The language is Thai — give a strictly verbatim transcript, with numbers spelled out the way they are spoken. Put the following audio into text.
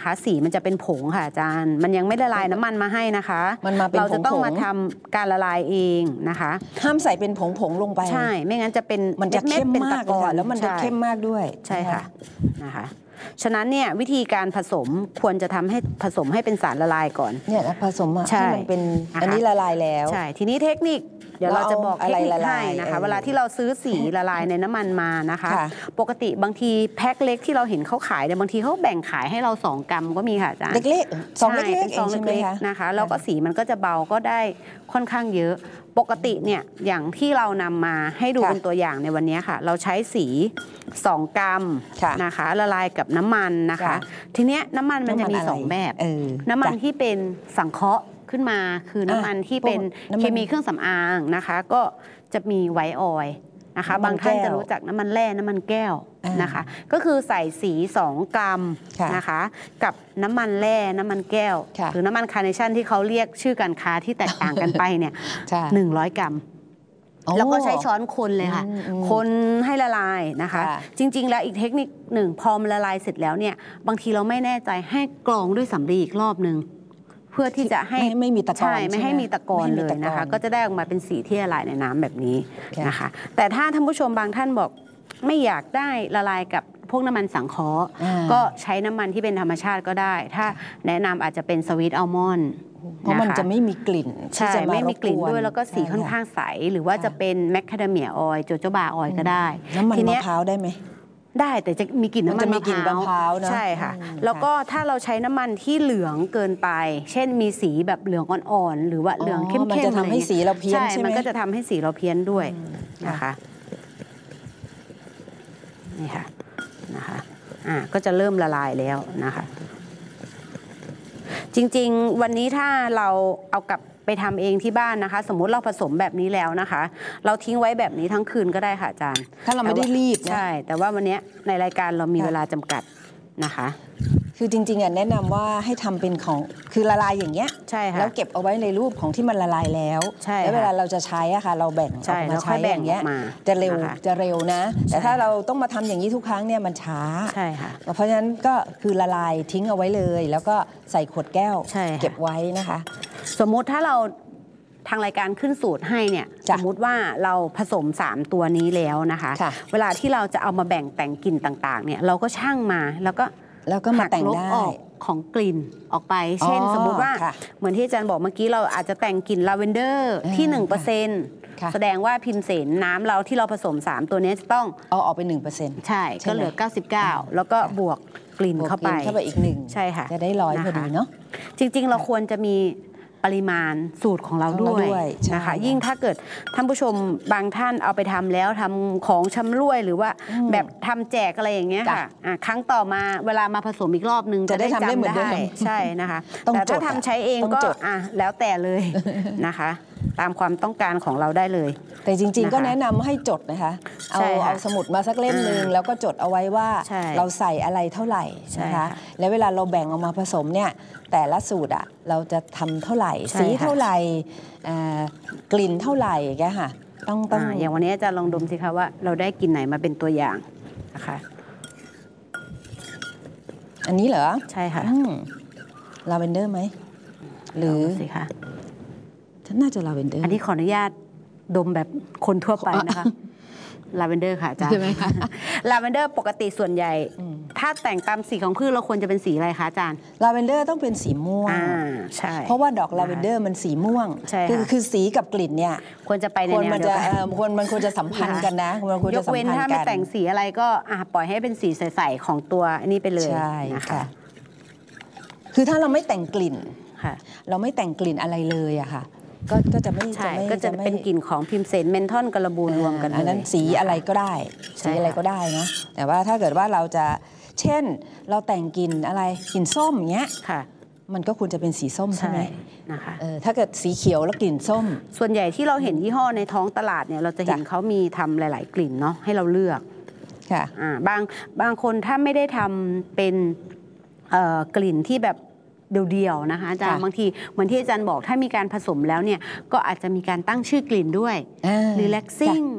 นะคะสีมันจะเป็นผงค่ะอาจารย์มันยังไม่ละลายน้ำมันมาให้นะคะมันมาเป็นผงเราจะต้องมาทำการละลายเองนะคะห้ามใส่เป็นผงผงลงไปใช่ไม่งั้นจะเป็นมันจะเข้มมากเลยแล้วมันจะเข้มมากด้วยใช่ค่ะนะคะฉะนั้นเนี่ยวิธีการผสมควรจะทำให้ผสมให้เป็นสารละลายก่อนเนี่ยนะผสมให้มันเป็นอันนี้ละลายแล้วใช่ทีนี้เทคนิคเดี๋ยวเราจะบอกเทคนิคให้นะคะเวลาที่เราซื้อสีละลายในน้ำมันมานะคะปกติบางทีแพ็คเล็กที่เราเห็นเขาขายเนี่ยบางทีเขาแบ่งขายให้เราสองกรัมก็มีค่ะอาจารย์เล็กๆสองเล็กๆเป็นซองเล็กๆนะคะแล้วก็สีมันก็จะเบาก็ได้ค่อนข้างเยอะปกติเนี่ยอย่างที่เรานำมาให้ดูเป็นตัวอย่างในวันนี้ค่ะเราใช้สีสองกรัมนะคะละลายกับน้ำมันนะคะทีเนี้ยน้ำมันมันจะมีสองแบบน้ำมันที่เป็นสังเคราะห์ขึ้นมาคือน้ำมันที่เป็นเคมีเครื่องสำอางนะคะก็จะมีไวท์ออยล์นะคะบางท่านจะรู้จักน้ำมันแร่น้ำมันแก้วนะคะก็คือใส่สีสองกรัมนะคะกับน้ำมันแร่น้ำมันแก้วหรือน้ำมันคาร์เนชั่นที่เขาเรียกชื่อการค้าที่แตกต่างกันไปเนี่ยหนึ่งร้อยกรัมแล้วก็ใช้ช้อนคนเลยค่ะคนให้ละลายนะคะจริงๆแล้วอีกเทคนิคหนึ่งพอมันละลายเสร็จแล้วเนี่ยบางทีเราไม่แน่ใจให้กรองด้วยสำลีอีกรอบนึงเพื่อที่จะให้ไม่มีตะกอนใช่ไม่ให้มีตะกอนเลยนะคะก็จะได้ออกมาเป็นสีที่ละลายในน้ำแบบนี้นะคะแต่ถ้าท่านผู้ชมบางท่านบอกไม่อยากได้ละลายกับพวกน้ำมันสังเคราะห์ก็ใช้น้ำมันที่เป็นธรรมชาติก็ได้ถ้าแนะนำอาจจะเป็นสวีทอัลมอนด์เพราะมันจะไม่มีกลิ่นใช่ไม่มีกลิ่นด้วยแล้วก็สีค่อนข้างใสหรือว่าจะเป็นแมคคาเดเมียออยล์โจโจบาออยล์ก็ได้น้ำมันมะพร้าวได้ไหมได้แต่จะมีกลิ่นน้ำมันมะพร้าวนะใช่ค่ะแล้วก็ถ้าเราใช้น้ำมันที่เหลืองเกินไปเช่นมีสีแบบเหลืองอ่อนๆหรือว่าเหลืองเข้มๆมันจะทำให้สีเราเพี้ยนใช่ไหมมันก็จะทำให้สีเราเพี้ยนด้วยนะคะนี่ค่ะนะคะอ่าก็จะเริ่มละลายแล้วนะคะจริงๆวันนี้ถ้าเราเอากลับไปทำเองที่บ้านนะคะสมมุติเราผสมแบบนี้แล้วนะคะเราทิ้งไว้แบบนี้ทั้งคืนก็ได้ค่ะอาจารย์ถ้าเราไม่ได้รีบใช่แต่ว่าวันนี้ในรายการเรามีเวลาจำกัดนะคะคือจริงๆอ่ะแนะนำว่าให้ทำเป็นของคือละลายอย่างเงี้ยใช่ค่ะแล้วเก็บเอาไว้ในรูปของที่มันละลายแล้วแล้วเวลาเราจะใช้อะค่ะเราแบ่งออกมาใช้อย่างเงี้ยจะเร็วจะเร็วนะแต่ถ้าเราต้องมาทำอย่างนี้ทุกครั้งเนี่ยมันช้าใช่ค่ะเพราะฉะนั้นก็คือละลายทิ้งเอาไว้เลยแล้วก็ใส่ขวดแก้วเก็บไว้นะคะสมมุติถ้าเราทางรายการขึ้นสูตรให้เนี่ยสมมุติว่าเราผสมสามตัวนี้แล้วนะคะเวลาที่เราจะเอามาแบ่งแต่งกลิ่นต่างๆเนี่ยเราก็ช่างมาแล้วก็แล้วก็มาแต่งได้ของกลิ่นออกไปเช่นสมมุติว่าเหมือนที่อาจารย์บอกเมื่อกี้เราอาจจะแต่งกลิ่นลาเวนเดอร์ที่ หนึ่งเปอร์เซ็นต์ แสดงว่าพิมเสนน้ำเราที่เราผสมสามตัวนี้จะต้องเอาออกไป หนึ่งเปอร์เซ็นต์ใช่ก็เหลือเก้าสิบเก้าแล้วก็บวกกลิ่นเข้าไปเข้าไปอีกหนึ่งใช่ค่ะจะได้ร้อยพอดีเนาะจริงๆเราควรจะมีปริมาณสูตรของเราด้วยนะคะยิ่งถ้าเกิดท่านผู้ชมบางท่านเอาไปทำแล้วทำของชำร่วยหรือว่าแบบทำแจกอะไรอย่างเงี้ยค่ะครั้งต่อมาเวลามาผสมอีกรอบนึงจะได้จำได้ใช่นะคะแต่ถ้าทำใช้เองก็อ่ะแล้วแต่เลยนะคะตามความต้องการของเราได้เลยแต่จริงๆก็แนะนำให้จดนะคะเอาเอาสมุดมาสักเล่มนึงแล้วก็จดเอาไว้ว่าเราใส่อะไรเท่าไหร่นะคะแล้วเวลาเราแบ่งออกมาผสมเนี่ยแต่ละสูตรอะเราจะทำเท่าไหร่สีเท่าไหร่กลิ่นเท่าไหร่แกค่ะต้องต้องอย่างวันนี้อาจารย์ลองดมสิคะว่าเราได้กลิ่นไหนมาเป็นตัวอย่างนะคะอันนี้เหรอใช่ค่ะลาเวนเดอร์ไหมหรือสิคะฉันน่าจะลาเวนเดอร์อันนี้ขออนุญาตดมแบบคนทั่วไปนะคะลาเวนเดอร์ค่ะอาจารย์ลาเวนเดอร์ปกติส่วนใหญ่ถ้าแต่งตามสีของพืชเราควรจะเป็นสีอะไรคะอาจารย์ลาเวนเดอร์ต้องเป็นสีม่วงใช่เพราะว่าดอกลาเวนเดอร์มันสีม่วงคือคือสีกับกลิ่นเนี่ยควรจะไปในแนวเดียวกันควรมันควรจะสัมพันธ์กันนะมันควรจะสัมพันธ์กันยกเว้นถ้าไม่แต่งสีอะไรก็ปล่อยให้เป็นสีใสๆของตัวอันนี้ไปเลยใช่ค่ะคือถ้าเราไม่แต่งกลิ่นเราไม่แต่งกลิ่นอะไรเลยอะค่ะก็ก็จะไม่ใช่ก็จะเป็นกลิ่นของพิมเสนเมนทอนกระบูนรวมกันอันนั้นสีอะไรก็ได้สีอะไรก็ได้นะแต่ว่าถ้าเกิดว่าเราจะเช่นเราแต่งกลิ่นอะไรกลิ่นส้มอย่างเงี้ยค่ะมันก็ควรจะเป็นสีส้มใช่ไหมนะคะถ้าเกิดสีเขียวแล้วกลิ่นส้มส่วนใหญ่ที่เราเห็นยี่ห้อในท้องตลาดเนี่ยเราจะเห็นเขามีทำหลาย ๆ กลิ่นเนาะให้เราเลือกค่ะอ่าบางบางคนถ้าไม่ได้ทำเป็นกลิ่นที่แบบเดียวๆนะคะอาจารย์บางทีเหมือนที่อาจารย์บอกถ้ามีการผสมแล้วเนี่ยก็อาจจะมีการตั้งชื่อกลิ่นด้วย relaxing